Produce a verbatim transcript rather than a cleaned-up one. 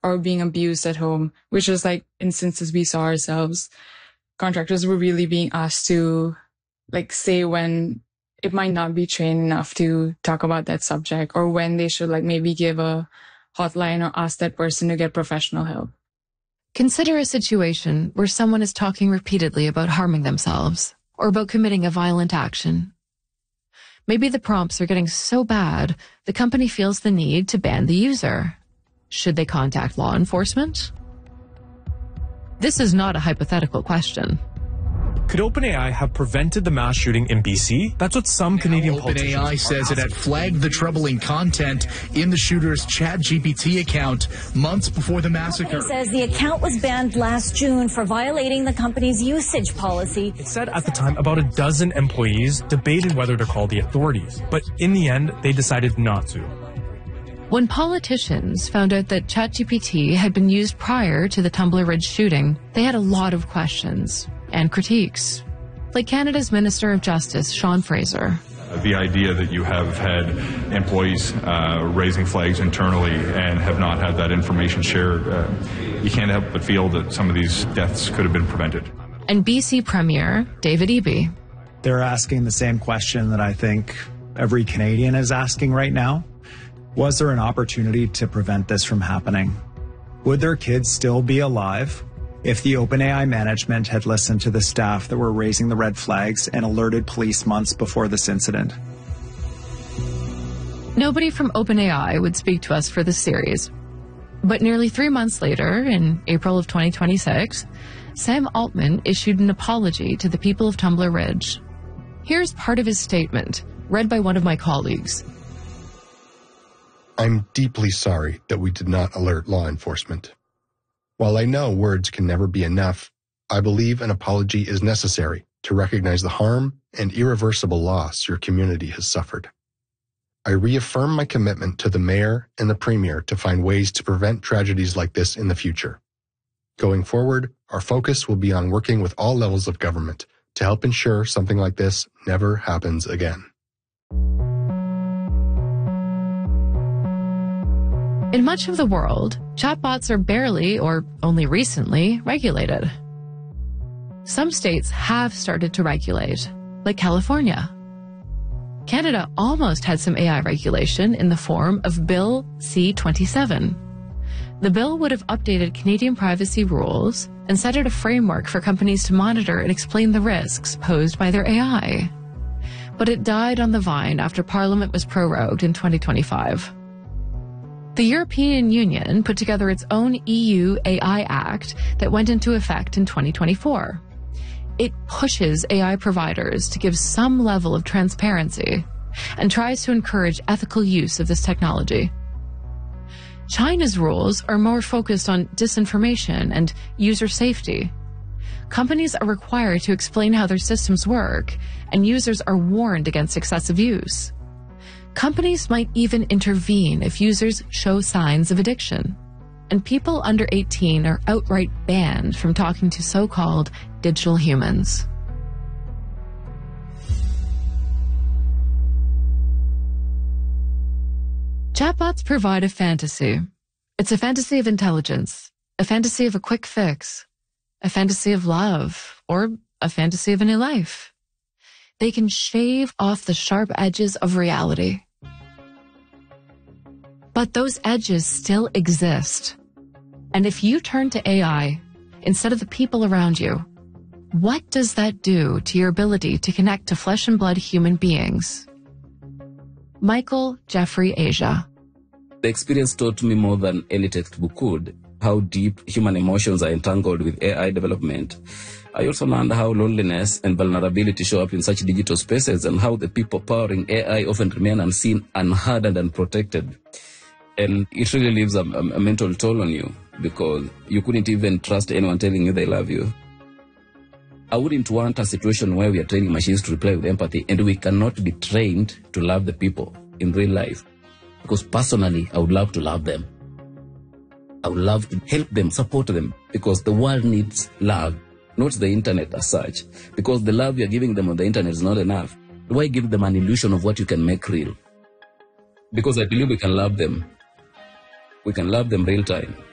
or being abused at home, which is like instances we saw ourselves. Contractors were really being asked to like say when it might not be trained enough to talk about that subject, or when they should like maybe give a hotline or ask that person to get professional help. Consider a situation where someone is talking repeatedly about harming themselves or about committing a violent action. Maybe the prompts are getting so bad, the company feels the need to ban the user. Should they contact law enforcement? This is not a hypothetical question. Could OpenAI have prevented the mass shooting in B C? That's what some now, Canadian politicians OpenAI says it had flagged the troubling content in the shooter's ChatGPT account months before the massacre. It says the account was banned last June for violating the company's usage policy. It said at the time about a dozen employees debated whether to call the authorities, but in the end, they decided not to. When politicians found out that ChatGPT had been used prior to the Tumbler Ridge shooting, they had a lot of questions and critiques, like Canada's Minister of Justice, Sean Fraser. The idea that you have had employees uh, raising flags internally and have not had that information shared, uh, you can't help but feel that some of these deaths could have been prevented. And B C Premier David Eby. They're asking the same question that I think every Canadian is asking right now. Was there an opportunity to prevent this from happening? Would their kids still be alive if the OpenAI management had listened to the staff that were raising the red flags and alerted police months before this incident? Nobody from OpenAI would speak to us for this series. But nearly three months later, in April of twenty twenty-six, Sam Altman issued an apology to the people of Tumbler Ridge. Here's part of his statement, read by one of my colleagues. I'm deeply sorry that we did not alert law enforcement. While I know words can never be enough, I believe an apology is necessary to recognize the harm and irreversible loss your community has suffered. I reaffirm my commitment to the Mayor and the Premier to find ways to prevent tragedies like this in the future. Going forward, our focus will be on working with all levels of government to help ensure something like this never happens again. In much of the world, chatbots are barely or only recently regulated. Some states have started to regulate, like California. Canada almost had some A I regulation in the form of Bill C twenty-seven. The bill would have updated Canadian privacy rules and set out a framework for companies to monitor and explain the risks posed by their A I. But it died on the vine after Parliament was prorogued in twenty twenty-five. The European Union put together its own E U A I Act that went into effect in twenty twenty-four. It pushes A I providers to give some level of transparency and tries to encourage ethical use of this technology. China's rules are more focused on disinformation and user safety. Companies are required to explain how their systems work, and users are warned against excessive use. Companies might even intervene if users show signs of addiction. And people under eighteen are outright banned from talking to so-called digital humans. Chatbots provide a fantasy. It's a fantasy of intelligence, a fantasy of a quick fix, a fantasy of love, or a fantasy of a new life. They can shave off the sharp edges of reality. But those edges still exist. And if you turn to A I instead of the people around you, what does that do to your ability to connect to flesh and blood human beings? Michael Jeffrey Asia. The experience taught me more than any textbook could, how deep human emotions are entangled with A I development. I also learned how loneliness and vulnerability show up in such digital spaces, and how the people powering A I often remain unseen, unheard, and unprotected. And it really leaves a, a, a mental toll on you, because you couldn't even trust anyone telling you they love you. I wouldn't want a situation where we are training machines to reply with empathy and we cannot be trained to love the people in real life. Because personally, I would love to love them. I would love to help them, support them, because the world needs love, not the internet as such. Because the love you're giving them on the internet is not enough. Why give them an illusion of what you can make real? Because I believe we can love them. We can love them real time.